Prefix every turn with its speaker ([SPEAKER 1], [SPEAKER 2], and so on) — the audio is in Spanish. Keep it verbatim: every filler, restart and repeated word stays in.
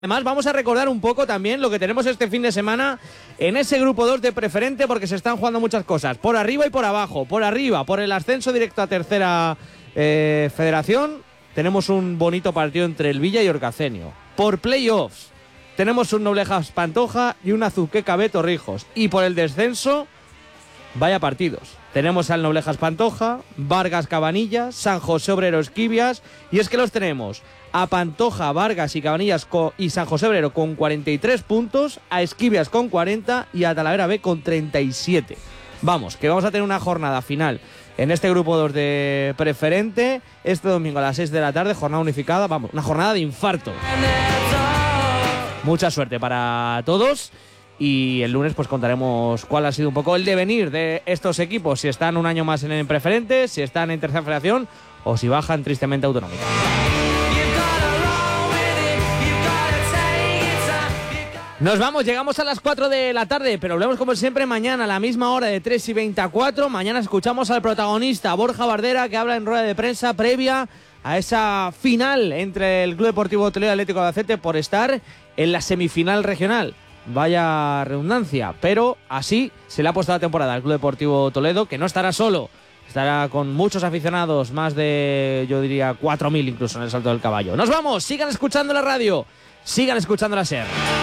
[SPEAKER 1] Además, vamos a recordar un poco también lo que tenemos este fin de semana en ese grupo dos de preferente, porque se están jugando muchas cosas. Por arriba y por abajo. Por arriba, por el ascenso directo a tercera eh, federación, tenemos un bonito partido entre el Villa y Orcacenio. Por playoffs, tenemos un Noblejas Pantoja y un Azuqueca B Torrijos. Y por el descenso, vaya partidos. Tenemos al Noblejas Pantoja, Vargas Cabanillas, San José Obrero Esquivias. Y es que los tenemos a Pantoja, Vargas y Cabanillas y San José Obrero con cuarenta y tres puntos, a Esquivias con cuarenta y a Talavera B con treinta y siete. Vamos, que vamos a tener una jornada final en este grupo dos de preferente este domingo a las seis de la tarde, jornada unificada, vamos, una jornada de infarto. Mucha suerte para todos y el lunes pues contaremos cuál ha sido un poco el devenir de estos equipos, si están un año más en el preferente, si están en tercera federación o si bajan tristemente a autonómica. Nos vamos, llegamos a las cuatro de la tarde, pero volvemos como siempre mañana a la misma hora de tres y veinticuatro. Mañana escuchamos al protagonista, Borja Bardera, que habla en rueda de prensa previa a esa final entre el Club Deportivo Toledo y Atlético de Albacete por estar en la semifinal regional. Vaya redundancia, pero así se le ha puesto la temporada al Club Deportivo Toledo, que no estará solo, estará con muchos aficionados, más de, yo diría, cuatro mil incluso en el Salto del Caballo. Nos vamos, sigan escuchando la radio, sigan escuchando la SER.